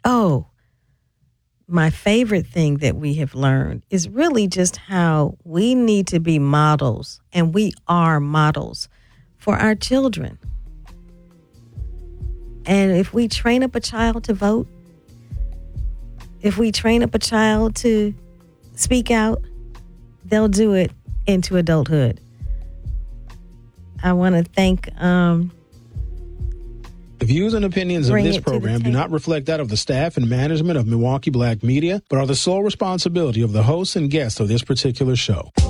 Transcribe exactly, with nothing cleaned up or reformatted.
Oh, my favorite thing that we have learned is really just how we need to be models, and we are models for our children. And if we train up a child to vote, if we train up a child to speak out, they'll do it into adulthood. I want to thank... Um, The views and opinions of this program do not reflect that of the staff and management of Milwaukee Black Media, but are the sole responsibility of the hosts and guests of this particular show.